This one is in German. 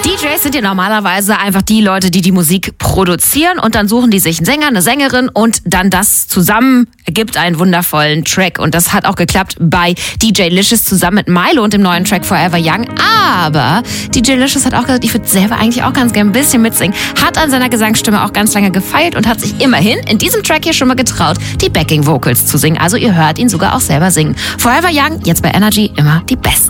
DJs sind ja normalerweise einfach die Leute, die die Musik produzieren und dann suchen die sich einen Sänger, eine Sängerin und dann das zusammen ergibt einen wundervollen Track. Und das hat auch geklappt bei DJ Licious zusammen mit Milo und dem neuen Track Forever Young. Aber DJ Licious hat auch gesagt, ich würde selber eigentlich auch ganz gerne ein bisschen mitsingen. Hat an seiner Gesangsstimme auch ganz lange gefeilt und hat sich immerhin in diesem Track hier schon mal getraut, die Backing Vocals zu singen. Also ihr hört ihn sogar auch selber singen. Forever Young, jetzt bei Energy immer die besten.